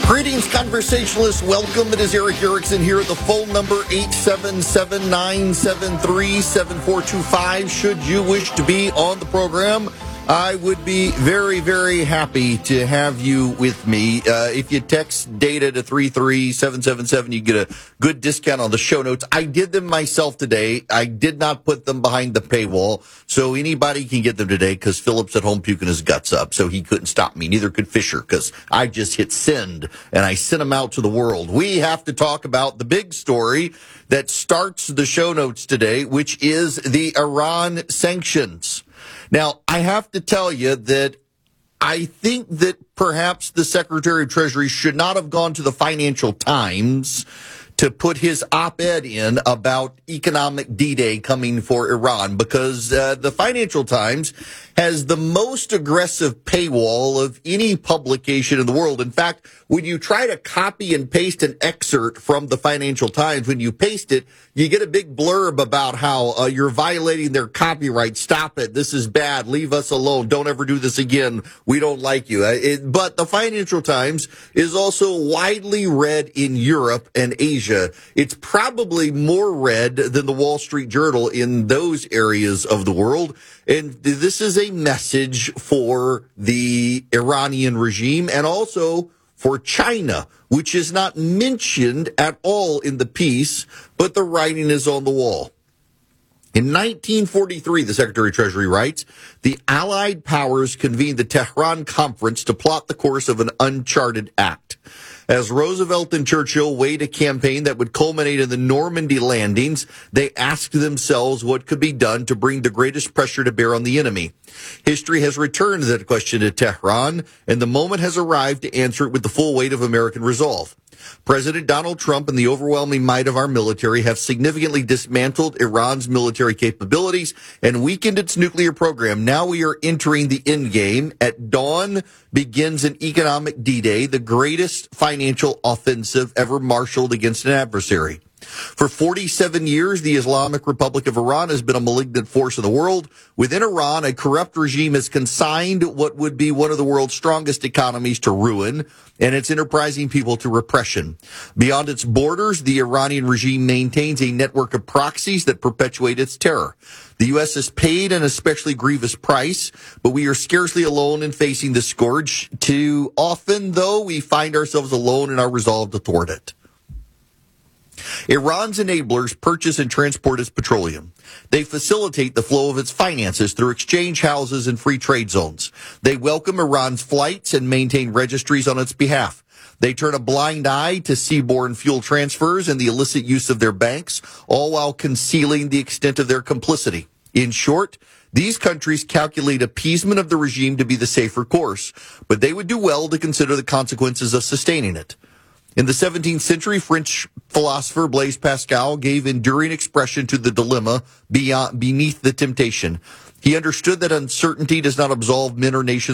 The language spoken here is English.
Greetings, conversationalists. Welcome. It is Erick Erickson here. The phone number 877-973-7425. Should you wish to be on the program, I would be very, very happy to have you with me. If you text data to 33777, you get a good discount on the show notes. I did them myself today. I did not put them behind the paywall, so anybody can get them today because Philip's at home puking his guts up, so he couldn't stop me. Neither could Fisher because I just hit send, and I sent them out to the world. We have to talk about the big story that starts the show notes today, which is the Iran sanctions. Now, I have to tell you that I think that perhaps the Secretary of Treasury should not have gone to the Financial Times to put his op-ed in about economic D-Day coming for Iran, because the Financial Times has the most aggressive paywall of any publication in the world. In fact, when you try to copy and paste an excerpt from the Financial Times, when you paste it, you get a big blurb about how you're violating their copyright. Stop it. This is bad. Leave us alone. Don't ever do this again. We don't like you. But the Financial Times is also widely read in Europe and Asia. It's probably more read than the Wall Street Journal in those areas of the world. And this is a message for the Iranian regime and also for China, which is not mentioned at all in the piece, but the writing is on the wall. In 1943, the Secretary of Treasury writes, the Allied powers convened the Tehran Conference to plot the course of an uncharted act. As Roosevelt and Churchill weighed a campaign that would culminate in the Normandy landings, they asked themselves what could be done to bring the greatest pressure to bear on the enemy. History has returned that question to Tehran, and the moment has arrived to answer it with the full weight of American resolve. President Donald Trump and the overwhelming might of our military have significantly dismantled Iran's military capabilities and weakened its nuclear program. Now we are entering the end game. At dawn begins an economic D-Day, the greatest financial offensive ever marshaled against an adversary. For 47 years, the Islamic Republic of Iran has been a malignant force in the world. Within Iran, a corrupt regime has consigned what would be one of the world's strongest economies to ruin and its enterprising people to repression. Beyond its borders, the Iranian regime maintains a network of proxies that perpetuate its terror. The U.S. has paid an especially grievous price, but we are scarcely alone in facing this scourge. Too often, though, we find ourselves alone in our resolve to thwart it. Iran's enablers purchase and transport its petroleum. They facilitate the flow of its finances through exchange houses and free trade zones. They welcome Iran's flights and maintain registries on its behalf. They turn a blind eye to seaborne fuel transfers and the illicit use of their banks, all while concealing the extent of their complicity. In short, these countries calculate appeasement of the regime to be the safer course, but they would do well to consider the consequences of sustaining it. In the 17th century, French philosopher Blaise Pascal gave enduring expression to the dilemma beneath the temptation. He understood that uncertainty does not absolve men or nations